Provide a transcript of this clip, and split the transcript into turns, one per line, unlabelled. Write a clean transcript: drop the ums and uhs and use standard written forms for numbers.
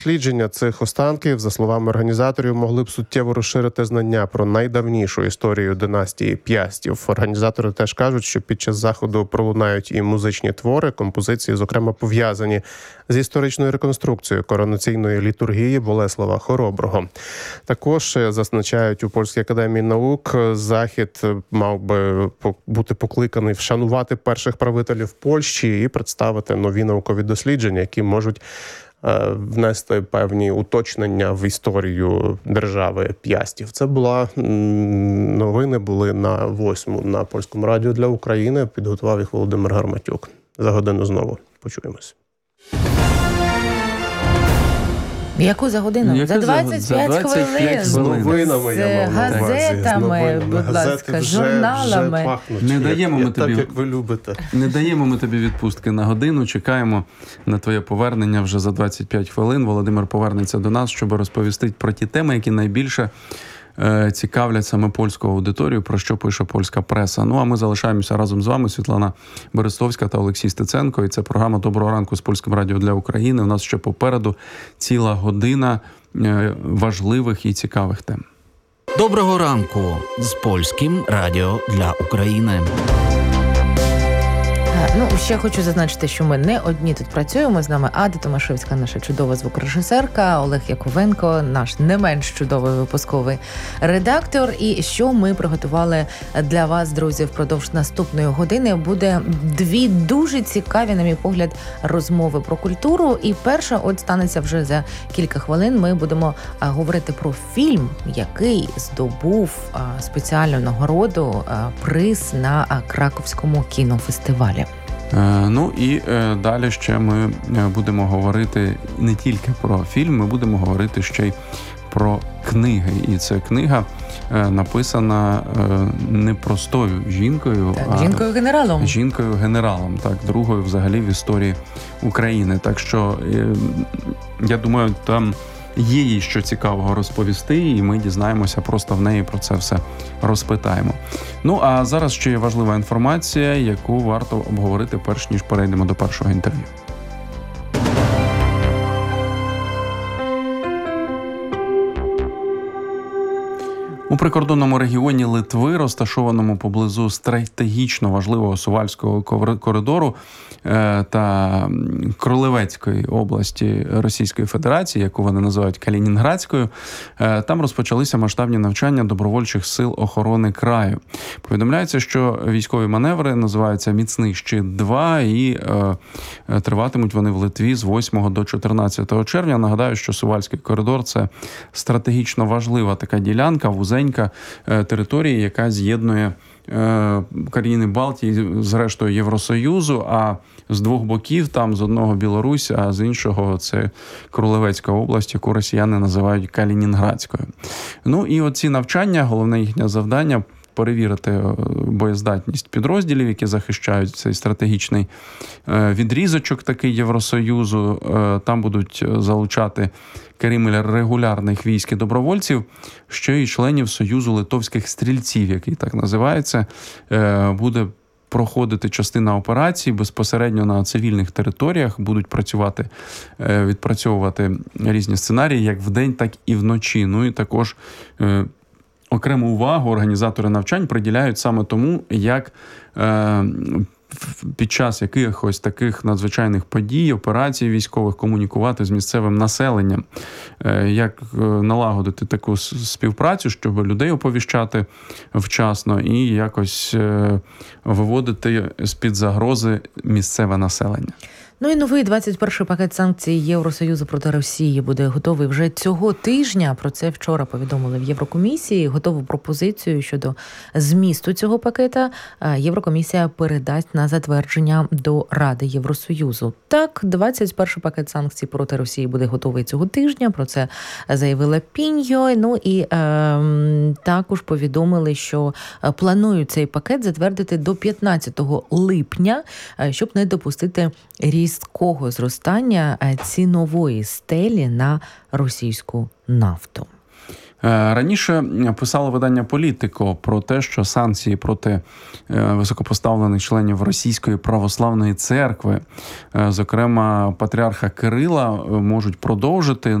Дослідження цих останків, за словами організаторів, могли б суттєво розширити знання про найдавнішу історію династії П'ястів. Організатори теж кажуть, що під час заходу пролунають і музичні твори, композиції, зокрема, пов'язані з історичною реконструкцією коронаційної літургії Болеслава Хороброго. Також зазначають у Польській академії наук, захід мав би бути покликаний вшанувати перших правителів Польщі і представити нові наукові дослідження, які можуть внести певні уточнення в історію держави П'ястів. Це новини були на 8 на Польському радіо для України. Підготував їх Володимир Гарматюк. За годину знову почуємось.
Яку за годину? За 25 хвилин.
З новинами,
з газетами, будь ласка, журналами.
Не даємо ми тобі, як ви любите.
Не даємо ми тобі відпустки на годину. Чекаємо на твоє повернення вже за 25 хвилин. Володимир повернеться до нас, щоб розповісти про ті теми, які найбільше цікавлять саме польську аудиторію, про що пише польська преса. Ну, а ми залишаємося разом з вами, Світлана Берестовська та Олексій Стеценко. І це програма «Доброго ранку» з Польським радіо для України. У нас ще попереду ціла година важливих і цікавих тем.
Доброго ранку з Польським радіо для України.
Ще хочу зазначити, що ми не одні тут працюємо. З нами Ада Томашевська, наша чудова звукорежисерка, Олег Яковенко, наш не менш чудовий випусковий редактор. І що ми приготували для вас, друзі, впродовж наступної години, буде дві дуже цікаві, на мій погляд, розмови про культуру. І перша станеться вже за кілька хвилин. Ми будемо говорити про фільм, який здобув спеціальну нагороду, приз на Краковському кінофестивалі.
Ну і далі ще ми будемо говорити не тільки про фільм, ми будемо говорити ще й про книги. І ця книга написана не простою жінкою,
а жінкою-генералом.
Жінкою-генералом, так, другою взагалі в історії України. Так що, я думаю, там є їй що цікавого розповісти, і ми дізнаємося просто в неї, про це все розпитаємо. Ну, а зараз ще є важлива інформація, яку варто обговорити, перш ніж перейдемо до першого інтерв'ю. У прикордонному регіоні Литви, розташованому поблизу стратегічно важливого Сувальського коридору та Кролевецької області Російської Федерації, яку вони називають Калінінградською, там розпочалися масштабні навчання добровольчих сил охорони краю. Повідомляється, що військові маневри називаються «Міцний щит-2» і триватимуть вони в Литві з 8 до 14 червня. Нагадаю, що Сувальський коридор – це стратегічно важлива така ділянка, вузенька території, яка з'єднує країни Балтії з рештою Євросоюзу, а з двох боків, там з одного Білорусь, а з іншого це Кролевецька область, яку росіяни називають Калінінградською. Ну і оці навчання, головне їхнє завдання – перевірити боєздатність підрозділів, які захищають цей стратегічний відрізочок такий Євросоюзу. Там будуть залучати, крім регулярних військ і добровольців, ще й членів Союзу литовських стрільців, який так називається. Буде проходити частина операцій безпосередньо на цивільних територіях, будуть відпрацьовувати різні сценарії, як вдень, так і вночі. Ну і також окрему увагу організатори навчань приділяють саме тому, як під час якихось таких надзвичайних подій, операцій військових комунікувати з місцевим населенням, як налагодити таку співпрацю, щоб людей оповіщати вчасно і якось виводити з-під загрози місцеве населення.
Ну і новий 21-й пакет санкцій Євросоюзу проти Росії буде готовий вже цього тижня. Про це вчора повідомили в Єврокомісії. Готову пропозицію щодо змісту цього пакета Єврокомісія передасть на затвердження до Ради Євросоюзу. Так, 21-й пакет санкцій проти Росії буде готовий цього тижня. Про це заявила Піньо. Ну і також повідомили, що планують цей пакет затвердити до 15 липня, щоб не допустити різкого зростання цінової стелі на російську нафту.
Раніше писало видання «Політико» про те, що санкції проти високопоставлених членів Російської православної церкви, зокрема патріарха Кирила, можуть продовжити.